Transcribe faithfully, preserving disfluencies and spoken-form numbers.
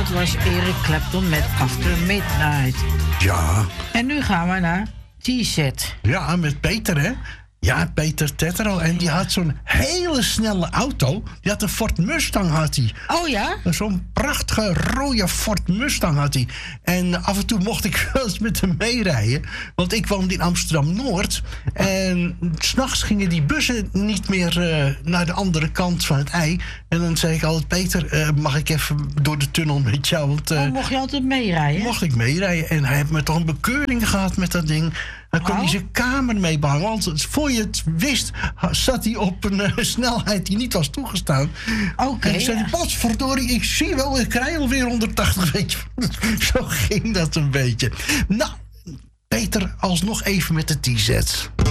dat was Eric Clapton met After Midnight. Ja. En nu gaan we naar T-Z. Ja, met Peter, hè? Ja, Peter Tetro. En die had zo'n hele snelle auto. Die had een Ford Mustang, had hij. Oh ja? Zo'n prachtige rode Ford Mustang had hij. En af en toe mocht ik wel eens met hem meerijden. Want ik woonde in Amsterdam-Noord. En s'nachts gingen die bussen niet meer uh, naar de andere kant van het ei. En dan zei ik altijd, Peter, uh, mag ik even door de tunnel met jou? Want, uh, oh, mocht je altijd meerijden? Mocht ik meerijden. En hij heeft me toch een bekeuring gehad met dat ding. Dan kon oh. hij zijn kamer mee behangen. Want voor je het wist, zat hij op een uh, snelheid die niet was toegestaan. Oké. Okay, en zei hij, potverdorie, ik zie wel, ik rij alweer honderdtachtig, weet je. Zo ging dat een beetje. Nou, Peter, alsnog even met de T-Z.